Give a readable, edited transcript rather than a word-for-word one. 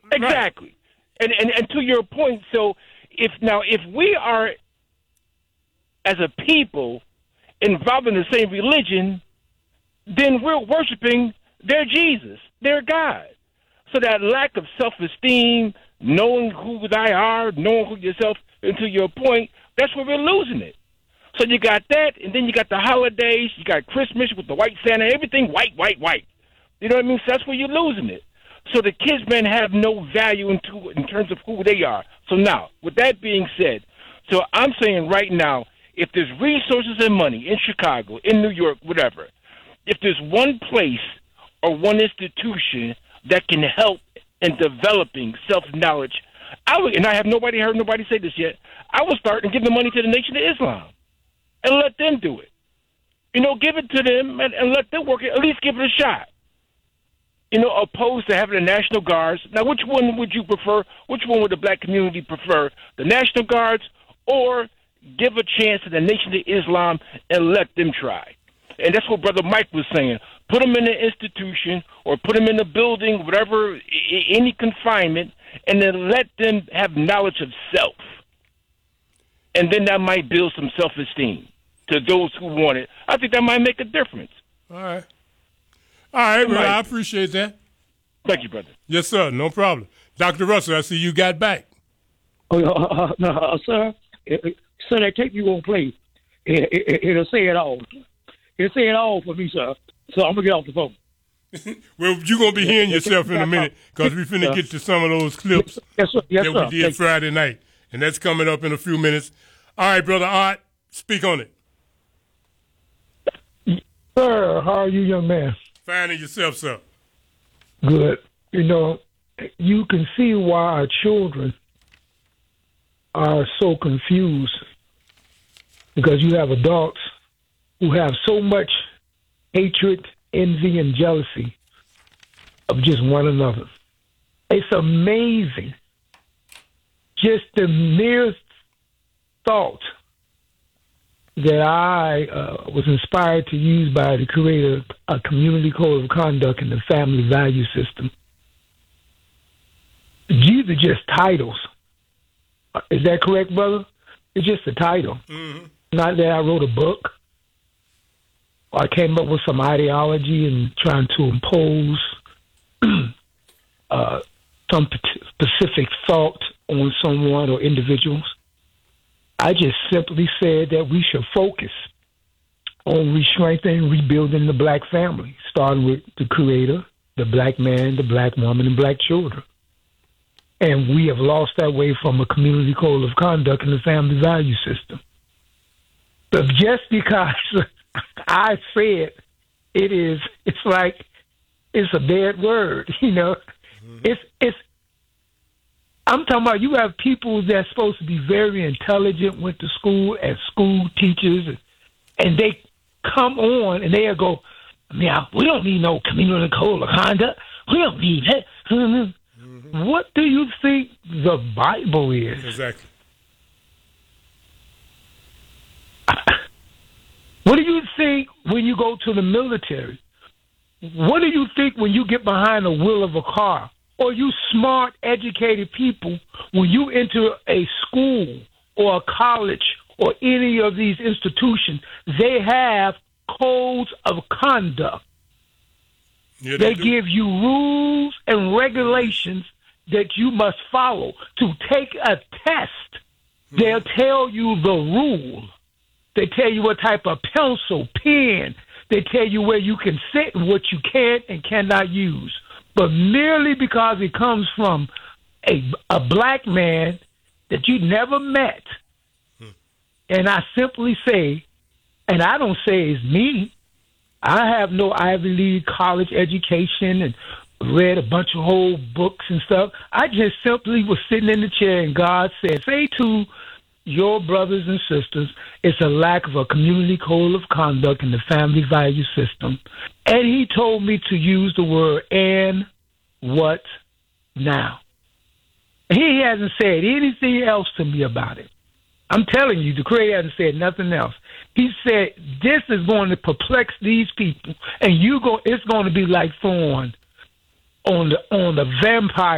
Exactly. Right. And to your point, so if we are as a people involved in the same religion, then we're worshiping their Jesus, their God. So that lack of self-esteem, knowing who they are, knowing who yourself, and to your point, that's where we're losing it. So you got that, and then you got the holidays, you got Christmas with the white Santa, everything white, white, white. You know what I mean? So that's where you're losing it. So the kids, man, have no value in terms of who they are. So now, with that being said, so I'm saying right now, if there's resources and money in Chicago, in New York, whatever, if there's one place or one institution that can help in developing self-knowledge, and I have heard nobody say this yet, I will start and give the money to the Nation of Islam and let them do it. You know, give it to them and let them work it, at least give it a shot. You know, opposed to having the National Guards. Now, which one would you prefer? Which one would the black community prefer? The National Guards or give a chance to the Nation of Islam and let them try? And that's what Brother Mike was saying. Put them in an institution or put them in a building, whatever, any confinement, and then let them have knowledge of self. And then that might build some self-esteem to those who want it. I think that might make a difference. All right. All right, brother. I appreciate that. Thank you, brother. Yes, sir. No problem. Dr. Russell, I see you got back. No, sir. Sir, that tape you won't play, it'll say it all. It'll say it all for me, sir. So I'm going to get off the phone. Well, you're going to be hearing yourself in a minute because we're finna get to some of those clips that we did Friday night. And that's coming up in a few minutes. All right, Brother Art, speak on it. Sir, how are you, young man? Fine, and yourself, sir. Good. You know, you can see why our children are so confused because you have adults who have so much hatred, envy, and jealousy of just one another. It's amazing. Just the mere thought that I was inspired to use by the creator of a community code of conduct and the family value system. These are just titles. Is that correct, brother? It's just a title. Mm-hmm. Not that I wrote a book. I came up with some ideology and trying to impose some specific thought on someone or individuals. I just simply said that we should focus on re-strengthening and rebuilding the black family, starting with the creator, the black man, the black woman, and black children. And we have lost that way from a community code of conduct and the family value system. But just because I said it's like it's a dead word, you know. Mm-hmm. I'm talking about you have people that's supposed to be very intelligent, went to school as school teachers, and they come on and they'll go, yeah, we don't need no community code of conduct. We don't need that. Mm-hmm. What do you think the Bible is? Exactly. What do you think when you go to the military? What do you think when you get behind the wheel of a car? Or you smart, educated people, when you enter a school or a college or any of these institutions, they have codes of conduct. Yeah, they give you rules and regulations that you must follow. To take a test, they'll tell you the rule. They tell you what type of pencil, pen. They tell you where you can sit and what you can and cannot use. But merely because it comes from a black man that you never met, and I simply say, and I don't say it's me, I have no Ivy League college education and read a bunch of whole books and stuff. I just simply was sitting in the chair and God said, say to your brothers and sisters, it's a lack of a community code of conduct in the family value system. And he told me to use the word, and what now? He hasn't said anything else to me about it. I'm telling you, the creator hasn't said nothing else. He said, this is going to perplex these people, and it's going to be like thorn on the vampire